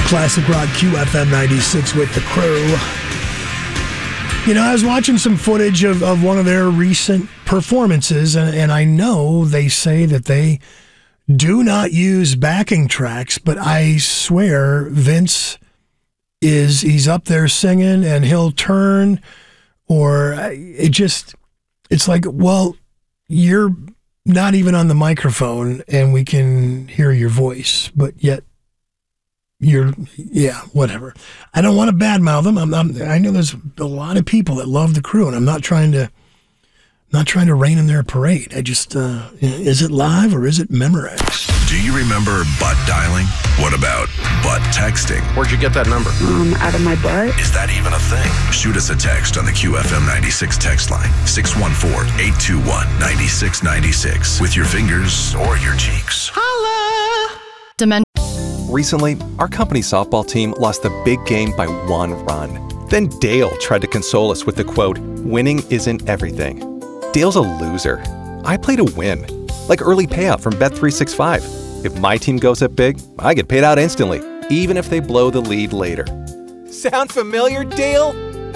Classic Rock QFM 96 with the crew. You know, I was watching some footage of one of their recent performances, and I know they say that they do not use backing tracks, but I swear Vince he's up there singing and he'll turn, or it's like, well, you're not even on the microphone and we can hear your voice, but yet whatever. I don't want to badmouth them. I know there's a lot of people that love the crew, and I'm not trying to rain in their parade. I just, is it live or is it Memorex? Do you remember butt dialing? What about butt texting? Where'd you get that number? Out of my butt. Is that even a thing? Shoot us a text on the QFM 96 text line, 614-821-9696, with your fingers or your cheeks. Holla! Recently, our company softball team lost the big game by 1 run. Then Dale tried to console us with the quote, "Winning isn't everything." Dale's a loser. I play to win, like early payout from Bet365. If my team goes up big, I get paid out instantly, even if they blow the lead later. Sound familiar, Dale?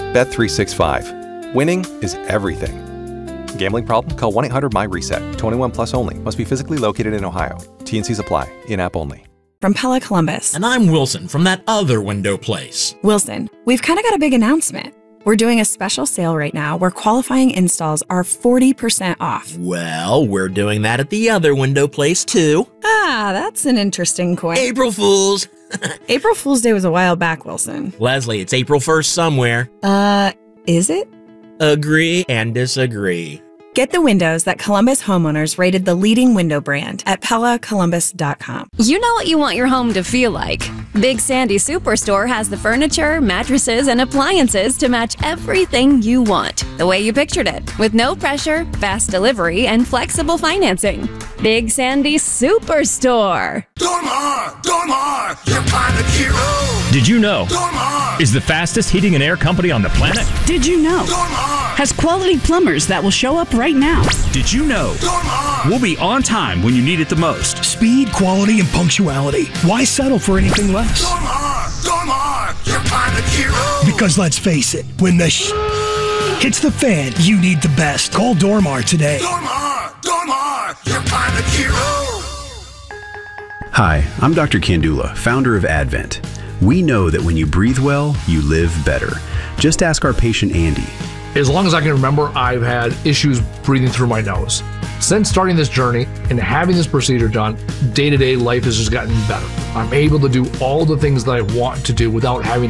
Bet365. Winning is everything. Gambling problem? Call 1-800-MY-RESET. 21 plus only. Must be physically located in Ohio. T&Cs apply. In-app only. From Pella Columbus. And I'm Wilson from that other window place. Wilson, we've kind of got a big announcement. We're doing a special sale right now where qualifying installs are 40% off. Well, we're doing that at the other window place too. Ah, that's an interesting coin. April Fools! April Fool's Day was a while back, Wilson. Leslie, it's April 1st somewhere. Is it? Agree and disagree. Get the windows that Columbus homeowners rated the leading window brand at PellaColumbus.com. You know what you want your home to feel like. Big Sandy Superstore has the furniture, mattresses, and appliances to match everything you want, the way you pictured it, with no pressure, fast delivery, and flexible financing. Big Sandy Superstore. Dormar, your pilot hero. Did you know? Dormar is the fastest heating and air company on the planet. Did you know? Dormar has quality plumbers that will show up right now. Did you know? Dormar We'll be on time when you need it the most. Speed, quality, and punctuality. Why settle for anything less? Dormar, your pilot hero. Because let's face it, when the hits the fan, you need the best. Call Dormar today. Dormar, your pilot hero. Hi, I'm Dr. Kandula, founder of Advent. We know that when you breathe well, you live better. Just ask our patient Andy. As long as I can remember, I've had issues breathing through my nose. Since starting this journey and having this procedure done, day-to-day life has just gotten better. I'm able to do all the things that I want to do without having